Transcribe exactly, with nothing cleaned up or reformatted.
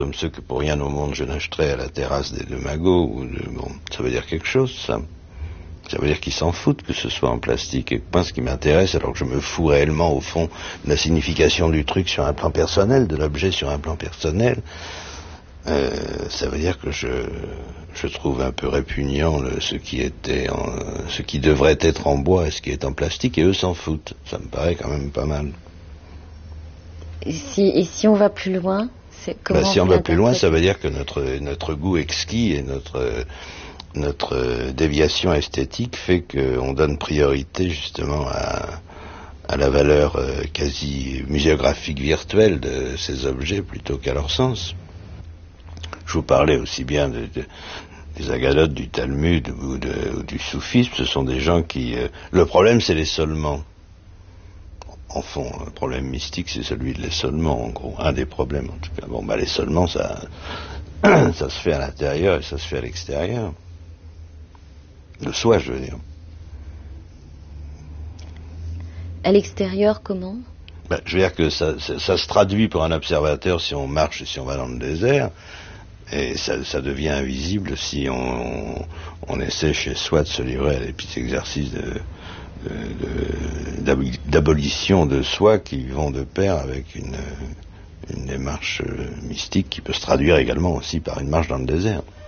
Comme ceux que pour rien au monde je n'achèterais à la terrasse des deux magots, ou de, bon, ça veut dire quelque chose, ça. Ça veut dire qu'ils s'en foutent que ce soit en plastique. Et moi, ce qui m'intéresse, alors que je me fous réellement, au fond, de la signification du truc sur un plan personnel, de l'objet sur un plan personnel, euh, ça veut dire que je, je trouve un peu répugnant le, ce qui était en, ce qui devrait être en bois et ce qui est en plastique, et eux s'en foutent. Ça me paraît quand même pas mal. Et si, et si on va plus loin, c'est comment Ben, si on vous va plus loin, ça veut l'interprétez? dire que notre, notre goût exquis et notre, notre déviation esthétique fait qu'on donne priorité justement à, à la valeur euh, quasi muséographique virtuelle de ces objets plutôt qu'à leur sens. Je vous parlais aussi bien de, de, des agalotes du Talmud ou, de, ou du soufisme. Ce sont des gens qui... Euh, le problème, c'est l'essolement. En fond, le problème mystique, c'est celui de l'essolement, en gros. Un des problèmes, en tout cas. Bon, bah, l'essolement, ça, ça se fait à l'intérieur et ça se fait à l'extérieur. De soi, je veux dire. À l'extérieur, comment? Ben, je veux dire que ça, ça, ça se traduit pour un observateur si on marche et si on va dans le désert, et ça, ça devient invisible si on, on, on essaie chez soi de se livrer à des petits exercices de, de, de, d'abolition de soi qui vont de pair avec une, une démarche mystique qui peut se traduire également aussi par une marche dans le désert.